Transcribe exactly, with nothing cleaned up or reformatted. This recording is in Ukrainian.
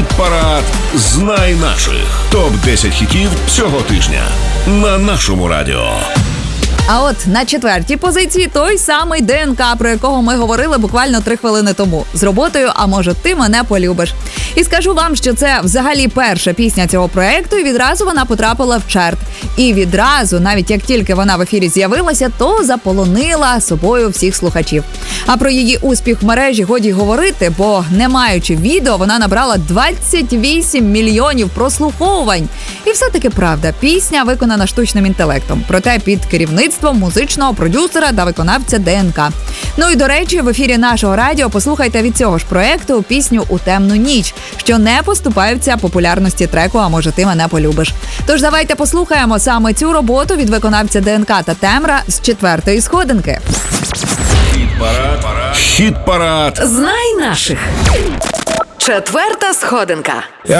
Хіт-парад «Знай наших». топ десять хітів цього тижня на нашому радіо. А от на четвертій позиції той самий ДНК, про якого ми говорили буквально три хвилини тому. З роботою «А може ти мене полюбиш». І скажу вам, що це взагалі перша пісня цього проекту, і відразу вона потрапила в чарт. І відразу, навіть як тільки вона в ефірі з'явилася, то заполонила собою всіх слухачів. А про її успіх в мережі годі говорити, бо не маючи відео, вона набрала двадцять вісім мільйонів прослуховувань. І все-таки правда, пісня виконана штучним інтелектом, проте під керівництвом музичного продюсера та виконавця ДНК. Ну і до речі, в ефірі нашого радіо послухайте від цього ж проекту пісню «У темну ніч», що не поступаються популярності треку «А може ти мене полюбиш». Тож давайте послухаємо саме цю роботу від виконавця ДНК та Тембра з четвертої сходинки. Хіт-парад. Хіт-парад. Знай наших. Четверта сходинка.